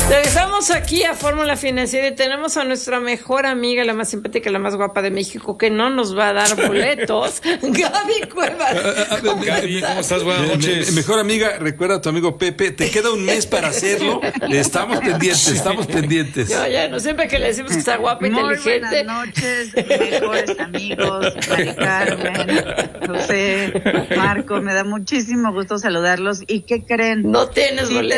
Regresamos aquí a Fórmula Financiera y tenemos a nuestra mejor amiga, la más simpática, la más guapa de México, que no nos va a dar boletos. Gaby Cuevas. Gaby, ¿cómo estás? Buenas noches. Mejor amiga, recuerda a tu amigo Pepe, te queda un mes para hacerlo. Estamos pendientes. No, ya no, siempre que le decimos que está guapa y inteligente. Buenas noches, mejores amigos, Mari Carmen, José, Marco, me da muchísimo gusto saludarlos. ¿Y qué creen? No tienes boletos.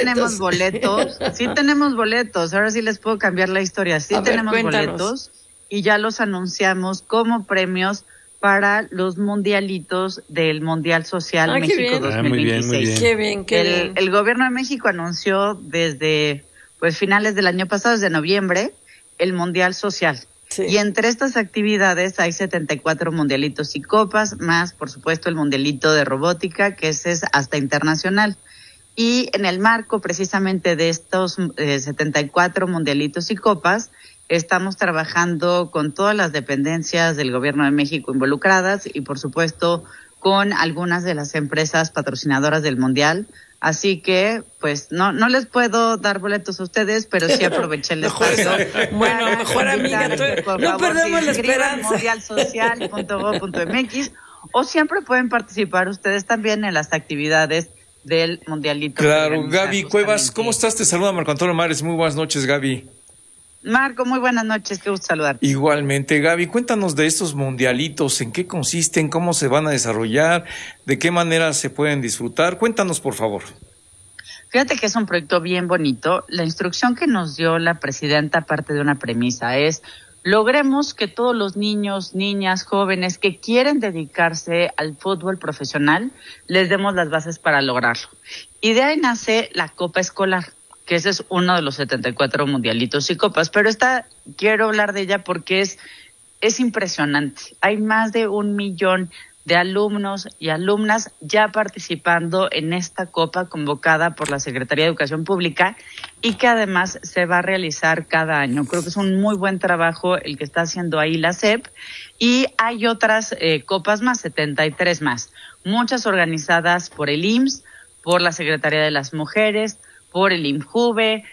Sí tenemos boletos, ahora sí les puedo cambiar la historia. Sí tenemos boletos y ya los anunciamos como premios para los mundialitos del Mundial Social México 2026. Muy bien. Qué bien. El gobierno de México anunció desde finales del año pasado, desde noviembre, el Mundial Social. Sí. Y entre estas actividades hay 74 mundialitos y copas, más por supuesto el mundialito de robótica, que ese es hasta internacional. Y en el marco precisamente de estos 74 mundialitos y copas, estamos trabajando con todas las dependencias del Gobierno de México involucradas y por supuesto con algunas de las empresas patrocinadoras del Mundial. Así que, pues, no les puedo dar boletos a ustedes, pero sí aproveché el espacio. Bueno, mejor amiga, no perdemos la esperanza. mundialsocial.gov.mx o siempre pueden participar ustedes también en las actividades del Mundialito. Claro, Gaby Cuevas, ¿cómo estás? Te saluda Marco Antonio Mares. Muy buenas noches, Gaby. Marco, muy buenas noches, qué gusto saludarte. Igualmente, Gaby, cuéntanos de estos mundialitos, en qué consisten, cómo se van a desarrollar, de qué manera se pueden disfrutar. Cuéntanos, por favor. Fíjate que es un proyecto bien bonito. La instrucción que nos dio la presidenta, parte de una premisa, es: logremos que todos los niños, niñas, jóvenes que quieren dedicarse al fútbol profesional, les demos las bases para lograrlo. Y de ahí nace la Copa Escolar, que ese es uno de los 74 mundialitos y copas, pero quiero hablar de ella porque es impresionante. Hay más de 1 millón de alumnos y alumnas ya participando en esta copa convocada por la Secretaría de Educación Pública y que además se va a realizar cada año. Creo que es un muy buen trabajo el que está haciendo ahí la SEP, y hay otras copas más, 73 más, muchas organizadas por el IMSS, por la Secretaría de las Mujeres, por el INJUVE,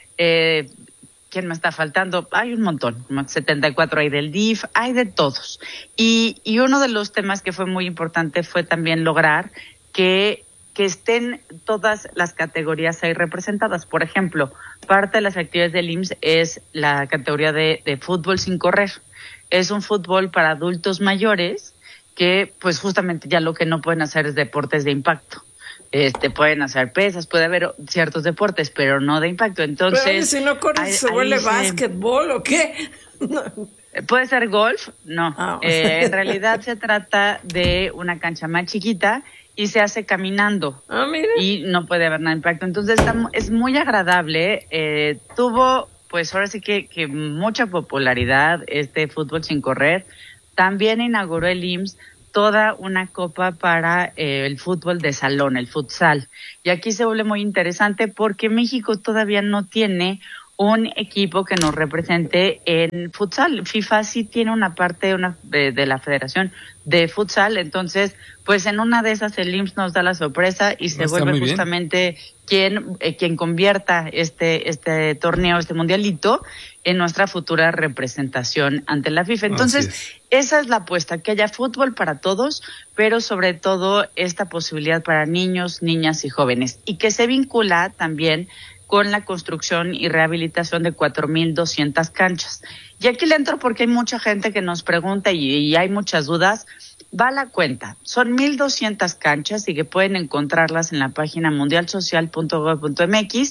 ¿quién me está faltando? Hay un montón, 74 hay del DIF, hay de todos. Y uno de los temas que fue muy importante fue también lograr que estén todas las categorías ahí representadas. Por ejemplo, parte de las actividades del IMSS es la categoría de fútbol sin correr. Es un fútbol para adultos mayores que pues justamente ya lo que no pueden hacer es deportes de impacto. Pueden hacer pesas, puede haber ciertos deportes, pero no de impacto. Entonces, pero si no corres, ¿se vuelve básquetbol o qué? ¿Puede ser golf? No. En realidad se trata de una cancha más chiquita y se hace caminando. Mira. Y no puede haber nada de impacto. Entonces es muy agradable. Tuvo, pues ahora sí que mucha popularidad este fútbol sin correr. También inauguró el IMSS toda una copa para el fútbol de salón, el futsal. Y aquí se vuelve muy interesante porque México todavía no tiene un equipo que nos represente en futsal. FIFA sí tiene una parte de la Federación de Futsal, entonces, pues en una de esas el IMSS nos da la sorpresa y se vuelve justamente quien convierta este torneo, este mundialito, en nuestra futura representación ante la FIFA. Entonces, esa es la apuesta, que haya fútbol para todos, pero sobre todo esta posibilidad para niños, niñas y jóvenes, y que se vincula también con la construcción y rehabilitación de 4,200 canchas. Y aquí le entro porque hay mucha gente que nos pregunta y hay muchas dudas. Va a la cuenta. Son 1,200 canchas y que pueden encontrarlas en la página mundialsocial.gov.mx.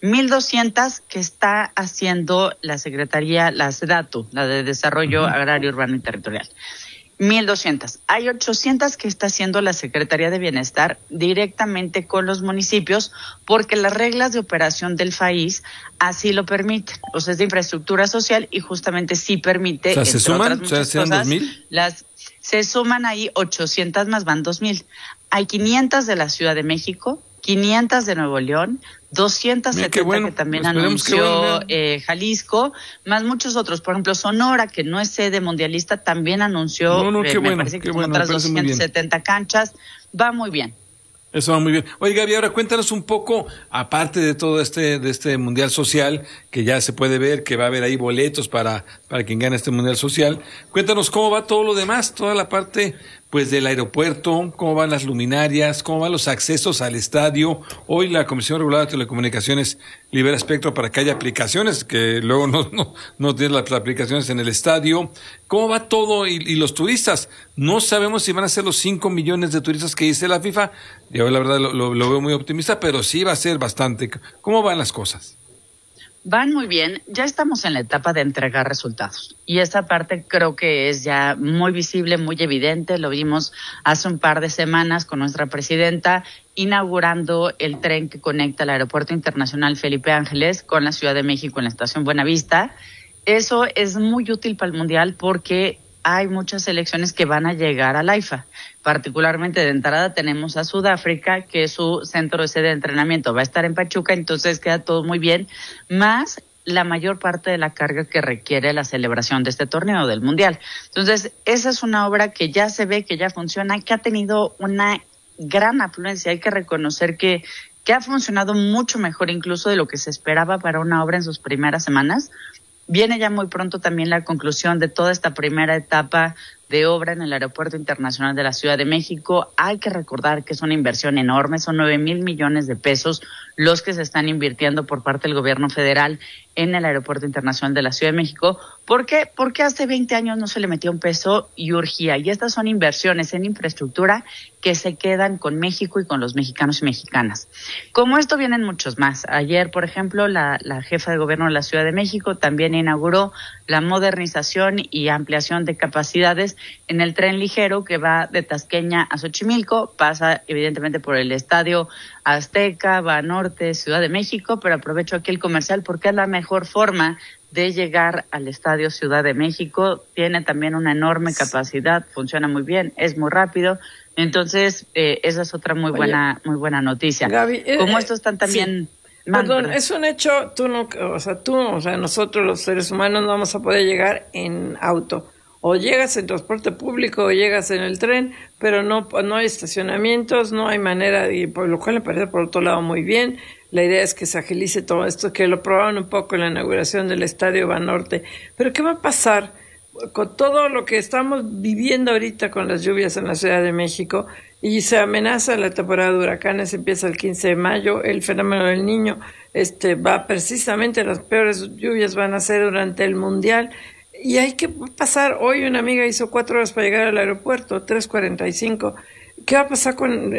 1,200 que está haciendo la Secretaría, la SEDATU, la de Desarrollo Agrario, Urbano y Territorial. 1,200. Hay 800 que está haciendo la Secretaría de Bienestar directamente con los municipios porque las reglas de operación del FAIS así lo permiten. O sea, es de infraestructura social y justamente sí permite. O sea, ¿se suman? O sea, ¿sean 2,000? Se suman ahí 800 más, van 2,000. Hay 500 de la Ciudad de México, 500 de Nuevo León, 270 que también anunció Jalisco, más muchos otros. Por ejemplo, Sonora, que no es sede mundialista, también anunció, me parece que como otras 270 canchas. Va muy bien. Eso va muy bien. Oye, Gaby, ahora cuéntanos un poco, aparte de todo de este Mundial Social, que ya se puede ver, que va a haber ahí boletos para quien gane este Mundial Social. Cuéntanos cómo va todo lo demás, toda la parte, pues, del aeropuerto, cómo van las luminarias, cómo van los accesos al estadio. Hoy la Comisión Reguladora de Telecomunicaciones libera espectro para que haya aplicaciones, que luego no tienen las aplicaciones en el estadio. ¿Cómo va todo? Y los turistas, no sabemos si van a ser los 5 millones de turistas que dice la FIFA. Yo la verdad lo veo muy optimista, pero sí va a ser bastante. ¿Cómo van las cosas? Van muy bien, ya estamos en la etapa de entregar resultados y esa parte creo que es ya muy visible, muy evidente, lo vimos hace un par de semanas con nuestra presidenta inaugurando el tren que conecta el Aeropuerto Internacional Felipe Ángeles con la Ciudad de México en la estación Buenavista. Eso es muy útil para el Mundial porque hay muchas selecciones que van a llegar al AIFA. Particularmente de entrada tenemos a Sudáfrica, que su centro de sede de entrenamiento va a estar en Pachuca, entonces queda todo muy bien, más la mayor parte de la carga que requiere la celebración de este torneo del Mundial. Entonces, esa es una obra que ya se ve, que ya funciona, que ha tenido una gran afluencia. Hay que reconocer que ha funcionado mucho mejor incluso de lo que se esperaba para una obra en sus primeras semanas. Viene ya muy pronto también la conclusión de toda esta primera etapa de obra en el Aeropuerto Internacional de la Ciudad de México. Hay que recordar que es una inversión enorme, son 9,000 millones de pesos los que se están invirtiendo por parte del gobierno federal en el Aeropuerto Internacional de la Ciudad de México. ¿Por qué? Porque hace 20 años no se le metió un peso y urgía. Y estas son inversiones en infraestructura que se quedan con México y con los mexicanos y mexicanas. Como esto vienen muchos más. Ayer, por ejemplo, la jefa de gobierno de la Ciudad de México también inauguró la modernización y ampliación de capacidades en el tren ligero que va de Tasqueña a Xochimilco, pasa evidentemente por el Estadio Azteca, va a Norte, Ciudad de México, pero aprovecho aquí el comercial porque es la mejor forma de llegar al Estadio Ciudad de México. Tiene también una enorme capacidad, funciona muy bien, es muy rápido. Entonces, esa es otra muy buena noticia. Gaby, como estos están también... Sí. Perdón, es un hecho, nosotros los seres humanos no vamos a poder llegar en auto. O llegas en transporte público o llegas en el tren, pero no hay estacionamientos, no hay manera, y por lo cual me parece por otro lado muy bien. La idea es que se agilice todo esto, que lo probaron un poco en la inauguración del Estadio Banorte. Pero ¿qué va a pasar con todo lo que estamos viviendo ahorita con las lluvias en la Ciudad de México? Y se amenaza la temporada de huracanes, empieza el 15 de mayo, el fenómeno del Niño va precisamente, las peores lluvias van a ser durante el Mundial. Y hay que pasar, hoy una amiga hizo 4 horas para llegar al aeropuerto, 3:45. ¿Qué va a pasar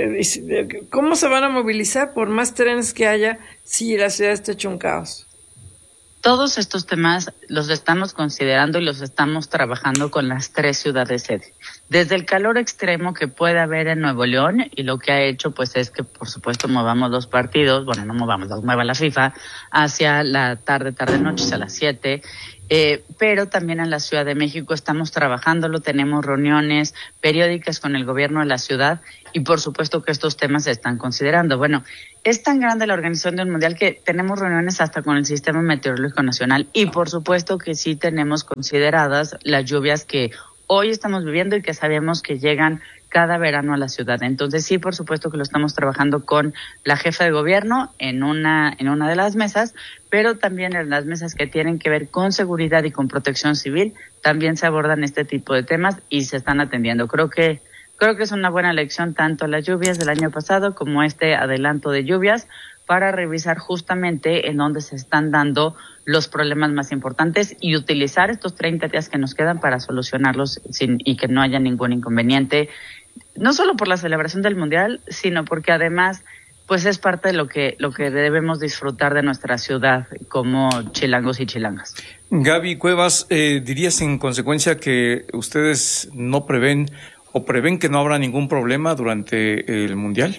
cómo se van a movilizar por más trenes que haya si la ciudad está hecho un caos? Todos estos temas los estamos considerando y los estamos trabajando con las 3 ciudades sede. Desde el calor extremo que puede haber en Nuevo León, y lo que ha hecho pues es que por supuesto movamos los partidos, bueno, no movamos, los mueva la FIFA, hacia la tarde-noche, a las 7. Pero también en la Ciudad de México estamos trabajándolo, tenemos reuniones periódicas con el gobierno de la ciudad y por supuesto que estos temas se están considerando. Bueno, es tan grande la organización del Mundial que tenemos reuniones hasta con el Sistema Meteorológico Nacional y por supuesto que sí tenemos consideradas las lluvias que hoy estamos viviendo y que sabemos que llegan cada verano a la ciudad. Entonces sí, por supuesto que lo estamos trabajando con la jefa de gobierno en una de las mesas, pero también en las mesas que tienen que ver con seguridad y con protección civil, también se abordan este tipo de temas y se están atendiendo. Creo que es una buena lección tanto las lluvias del año pasado como este adelanto de lluvias para revisar justamente en dónde se están dando los problemas más importantes y utilizar estos 30 días que nos quedan para solucionarlos y que no haya ningún inconveniente, no solo por la celebración del Mundial, sino porque además pues es parte de lo que debemos disfrutar de nuestra ciudad como chilangos y chilangas. Gaby Cuevas, ¿dirías en consecuencia que ustedes no prevén que no habrá ningún problema durante el Mundial?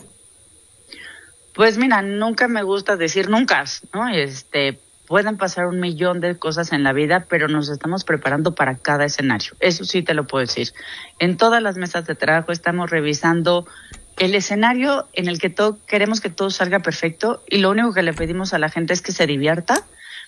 Pues mira, nunca me gusta decir nunca, ¿no? Pueden pasar 1,000,000 de cosas en la vida, pero nos estamos preparando para cada escenario. Eso sí te lo puedo decir. En todas las mesas de trabajo estamos revisando el escenario en el que queremos que todo salga perfecto y lo único que le pedimos a la gente es que se divierta,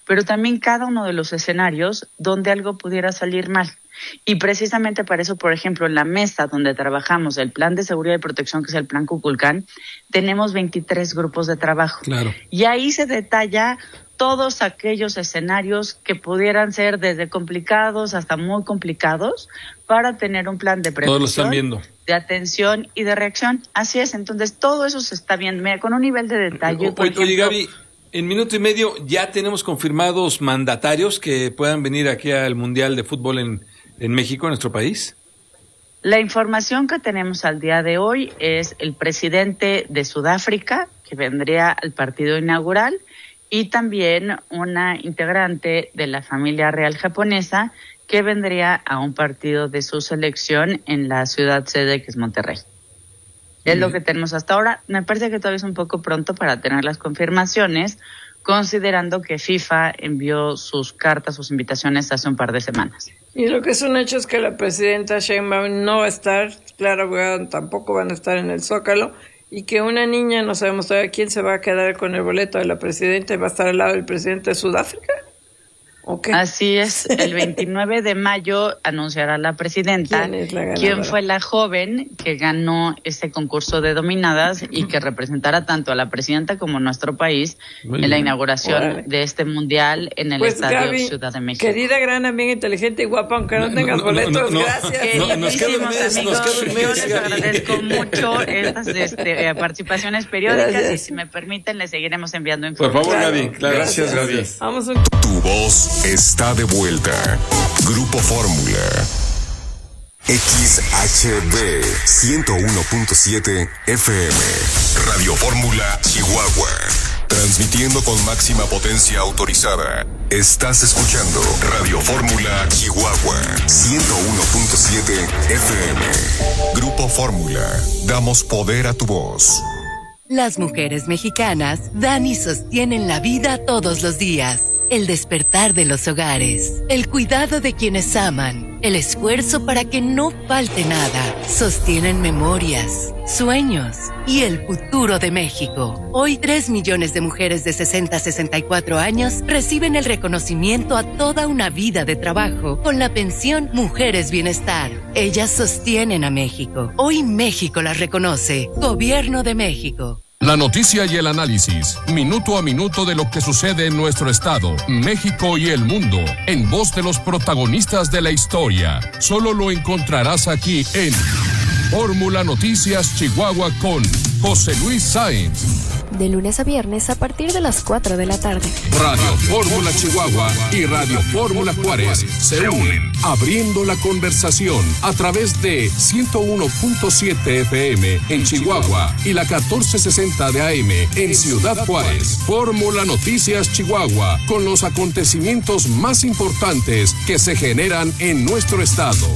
pero también cada uno de los escenarios donde algo pudiera salir mal. Y precisamente para eso, por ejemplo, en la mesa donde trabajamos el plan de seguridad y protección, que es el plan Kukulkan, tenemos 23 grupos de trabajo. Claro. Y ahí se detalla todos aquellos escenarios que pudieran ser desde complicados hasta muy complicados para tener un plan de prevención, todos lo están viendo, de atención y de reacción. Así es, entonces todo eso se está viendo. Mira, con un nivel de detalle. Oye, Gaby, en minuto y medio ya tenemos confirmados mandatarios que puedan venir aquí al Mundial de Fútbol en México, en nuestro país. La información que tenemos al día de hoy es el presidente de Sudáfrica, que vendría al partido inaugural, y también una integrante de la familia real japonesa que vendría a un partido de su selección en la ciudad sede, que es Monterrey. Es lo que tenemos hasta ahora. Me parece que todavía es un poco pronto para tener las confirmaciones, considerando que FIFA envió sus cartas, sus invitaciones hace un par de semanas. Y lo que es un hecho es que la presidenta Sheinbaum no va a estar, Clara Brugada tampoco van a estar en el Zócalo, y que una niña, no sabemos todavía quién se va a quedar con el boleto de la presidenta y va a estar al lado del presidente de Sudáfrica. ¿Okay? Así es, el 29 de mayo anunciará la presidenta quién fue la joven que ganó este concurso de dominadas y que representará tanto a la presidenta como a nuestro país en la inauguración de este mundial en el Estadio Gaby, Ciudad de México. Querida, gran amiga, inteligente y guapa, aunque no tengas boletos, gracias. Nos queda un mes, yo les agradezco mucho estas participaciones periódicas. Gracias. Y si me permiten, les seguiremos enviando información. Por favor, Gaby. Claro. Gracias, Gaby. Vamos Tu voz está de vuelta. Grupo Fórmula. XHB 101.7 FM. Radio Fórmula Chihuahua. Transmitiendo con máxima potencia autorizada. Estás escuchando Radio Fórmula Chihuahua 101.7 FM. Grupo Fórmula. Damos poder a tu voz. Las mujeres mexicanas dan y sostienen la vida todos los días. El despertar de los hogares, el cuidado de quienes aman, el esfuerzo para que no falte nada. Sostienen memorias, sueños y el futuro de México. Hoy 3 millones de mujeres de 60 a 64 años reciben el reconocimiento a toda una vida de trabajo con la pensión Mujeres Bienestar. Ellas sostienen a México. Hoy México las reconoce. Gobierno de México. La noticia y el análisis, minuto a minuto de lo que sucede en nuestro estado, México y el mundo, en voz de los protagonistas de la historia. Solo lo encontrarás aquí en Fórmula Noticias Chihuahua con José Luis Sáenz. De lunes a viernes a partir de las 4 de la tarde. Radio Fórmula Chihuahua y Radio Fórmula Juárez se unen, abriendo la conversación a través de 101.7 FM en Chihuahua y la 1460 de AM en Ciudad Juárez. Fórmula Noticias Chihuahua, con los acontecimientos más importantes que se generan en nuestro estado.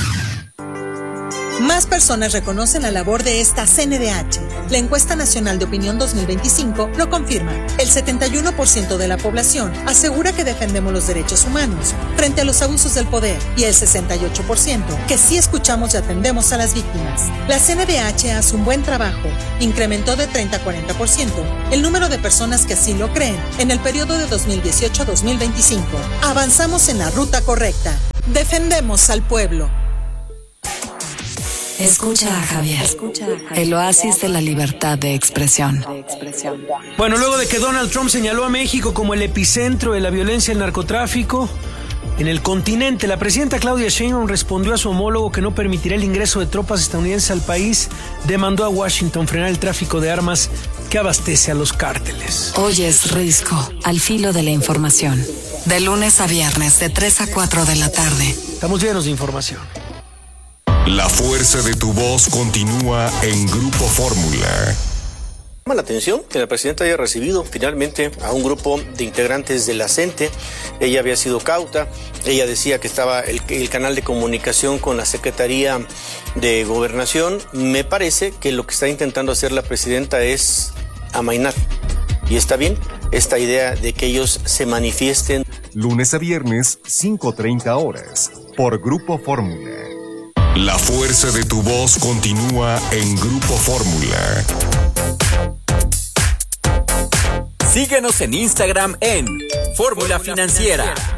Más personas reconocen la labor de esta CNDH. La encuesta nacional de opinión 2025 lo confirma. El 71% de la población asegura que defendemos los derechos humanos frente a los abusos del poder y el 68% que sí escuchamos y atendemos a las víctimas. La CNDH hace un buen trabajo. Incrementó de 30 a 40% el número de personas que así lo creen en el periodo de 2018 a 2025. Avanzamos en la ruta correcta. Defendemos al pueblo. Escucha a Javier, el oasis de la libertad de expresión. Bueno, luego de que Donald Trump señaló a México como el epicentro de la violencia y el narcotráfico en el continente, la presidenta Claudia Sheinbaum respondió a su homólogo que no permitirá el ingreso de tropas estadounidenses al país. Demandó a Washington frenar el tráfico de armas que abastece a los cárteles. Hoy es Risco, al filo de la información. De lunes a viernes, de 3 a 4 de la tarde. Estamos llenos de información. La fuerza de tu voz continúa en Grupo Fórmula. Llama la atención que la presidenta haya recibido finalmente a un grupo de integrantes de la CENTE. Ella había sido cauta, ella decía que estaba el canal de comunicación con la Secretaría de Gobernación. Me parece que lo que está intentando hacer la presidenta es amainar. Y está bien esta idea de que ellos se manifiesten. Lunes a viernes, 5:30 horas, por Grupo Fórmula. La fuerza de tu voz continúa en Grupo Fórmula. Síguenos en Instagram en Fórmula Financiera.